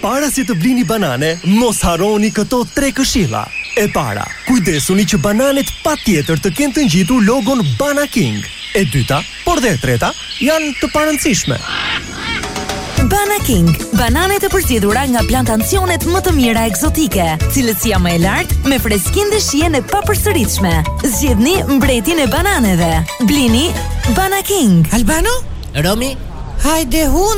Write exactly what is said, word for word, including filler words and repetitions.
Para se të blini banane, mos harroni këto tre këshilla. E para, kujdesuni që bananet patjetër të kenë të ngjitur logon Bana King. E dyta, por dhe e treta, janë të parëndësishme. Bana King, bananet e përzgjedhura nga plantacionet më të mira ekzotike, cilësia më e lartë me freskinë dhe shijen e papërsëritshme. Zgjedhni mbretin e bananeve. Blini Bana King. Albano? Romi? Hajde hun.